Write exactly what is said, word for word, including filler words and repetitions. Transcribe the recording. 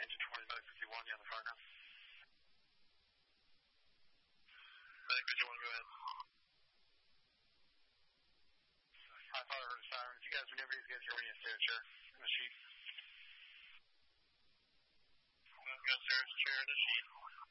Engine twenty, Medic fifty-one, you on the car now? Medic fifty-one, go ahead. I thought I heard a siren. If you guys maneuver, you guys hear me upstairs, chair in the sheet. I'm going to go upstairs, chair in the sheet.